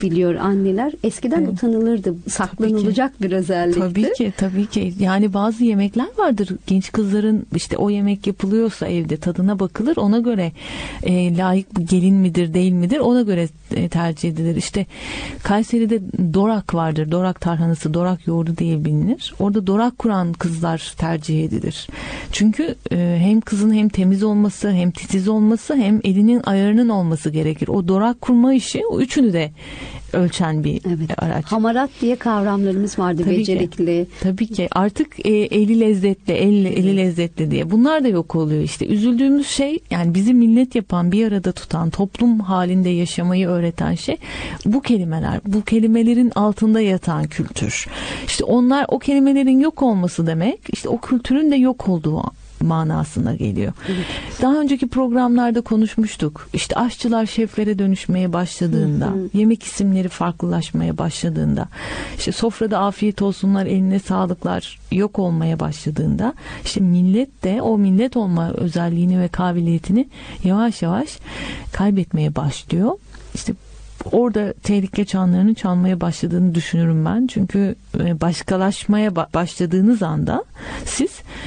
biliyor anneler. Eskiden utanılırdı. Saklanılacak bir özellikti. Tabii ki. Yani bazı yemekler vardır. Genç kızların işte o yemek yapılıyorsa evde tadına bakılır. Ona göre layık bir gelin midir değil midir ona göre tercih edilir. İşte Kayseri'de dorak vardır. Dorak tarhanası, dorak yoğurdu diye bilinir. Orada dorak kuran kızlar tercih edilir. Çünkü hem kızın hem temiz olması, hem titiz olması, hem elinin ayarının olması gerekir. O dorak kurma işi o üçünü de ölçen bir araç. Hamarat diye kavramlarımız vardı. Tabii becerikli. Tabii ki. Artık eli lezzetli, eli lezzetli diye. Bunlar da yok oluyor işte. Üzüldüğümüz şey, yani bizi millet yapan, bir arada tutan, toplum halinde yaşamayı öğreten şey bu kelimeler. Bu kelimelerin altında yatan kültür. İşte o kelimelerin yok olması demek, işte o kültürün de yok olduğu manasına geliyor. Evet. Daha önceki programlarda konuşmuştuk. İşte aşçılar şeflere dönüşmeye başladığında, yemek isimleri farklılaşmaya başladığında, işte sofrada afiyet olsunlar, eline sağlıklar yok olmaya başladığında, işte millet de o millet olma özelliğini ve kabiliyetini yavaş yavaş kaybetmeye başlıyor. İşte orada tehlike çanlarının çalmaya başladığını düşünürüm ben. Çünkü başkalaşmaya başladığınız anda siz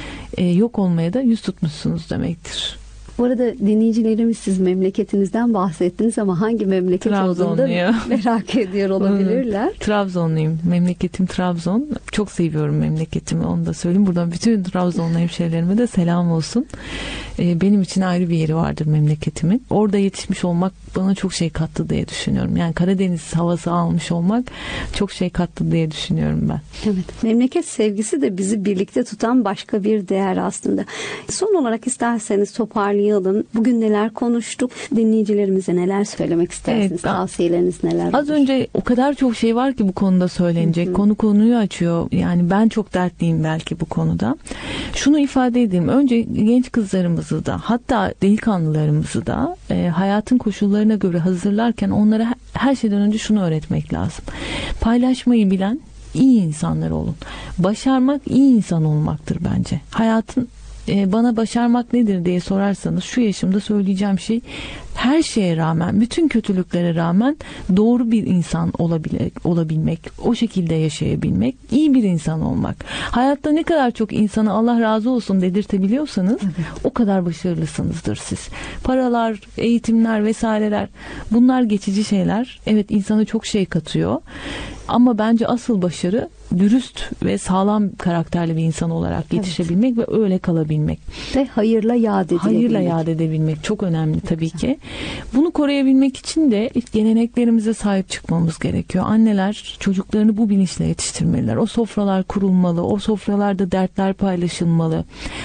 yok olmaya da yüz tutmuşsunuz demektir. Bu arada dinleyicilerimiz, siz memleketinizden bahsettiniz ama hangi memleket olduğunu merak ediyor olabilirler. Trabzonluyum. Memleketim Trabzon. Çok seviyorum memleketimi, onu da söyleyeyim. Buradan bütün Trabzonlu hemşehrilerime de selam olsun. Benim için ayrı bir yeri vardır memleketimin. Orada yetişmiş olmak bana çok şey kattı diye düşünüyorum. Yani Karadeniz havası almış olmak çok şey kattı diye düşünüyorum ben. Evet. Memleket sevgisi de bizi birlikte tutan başka bir değer aslında. Son olarak isterseniz toparlayalım. Bugün neler konuştuk? Dinleyicilerimize neler söylemek istersiniz? Evet, tavsiyeleriniz neler? Az önce o kadar çok şey var ki bu konuda söylenecek. Konu konuyu açıyor. Yani ben çok dertliyim belki bu konuda. Şunu ifade edeyim. Önce genç kızlarımızı da, hatta delikanlılarımızı da hayatın koşullarına göre hazırlarken onlara her şeyden önce şunu öğretmek lazım. Paylaşmayı bilen iyi insanlar olun. Başarmak iyi insan olmaktır bence. Hayatın bana başarmak nedir diye sorarsanız şu yaşımda söyleyeceğim şey, her şeye rağmen, bütün kötülüklere rağmen doğru bir insan olabilmek, o şekilde yaşayabilmek, iyi bir insan olmak. Hayatta ne kadar çok insana Allah razı olsun dedirtebiliyorsanız o kadar başarılısınızdır siz. Paralar, eğitimler vesaireler, bunlar geçici şeyler. Evet, insana çok şey katıyor. Ama bence asıl başarı dürüst ve sağlam karakterli bir insan olarak yetişebilmek ve öyle kalabilmek. Ve hayırla yad edebilmek. Hayırla yad edebilmek çok önemli tabii ki. Bunu koruyabilmek için de geleneklerimize sahip çıkmamız gerekiyor. Anneler çocuklarını bu bilinçle yetiştirmeliler. O sofralar kurulmalı. O sofralarda dertler paylaşılmalı.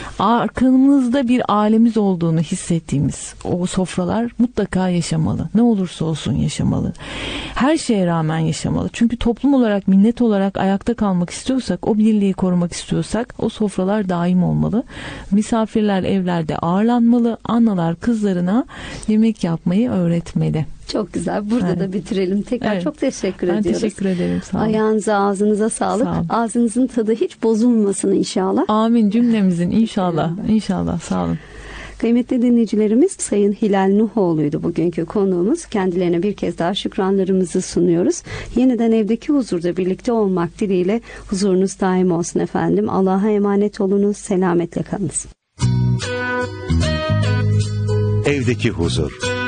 Arkamızda bir ailemiz olduğunu hissettiğimiz o sofralar mutlaka yaşamalı. Ne olursa olsun yaşamalı. Her şeye rağmen yaşamalı. Çünkü toplum olarak, millet olarak ayakta kalmak istiyorsak, o birliği korumak istiyorsak o sofralar daim olmalı. Misafirler evlerde ağırlanmalı. Analar kızlarına yemek yapmayı öğretmeli. Çok güzel. Burada da bitirelim. Tekrar çok teşekkür ediyoruz. Ben teşekkür ederim. Sağ olun. Ayağınıza, ağzınıza sağlık. Ağzınızın tadı hiç bozulmasın inşallah. Amin cümlemizin inşallah. İnşallah. Sağ olun. Kıymetli dinleyicilerimiz, Sayın Hilal Nuhoğlu'ydu bugünkü konuğumuz. Kendilerine bir kez daha şükranlarımızı sunuyoruz. Yeniden evdeki huzurda birlikte olmak dileğiyle huzurunuz daim olsun efendim. Allah'a emanet olunuz. Selametle kalınız. Evdeki huzur.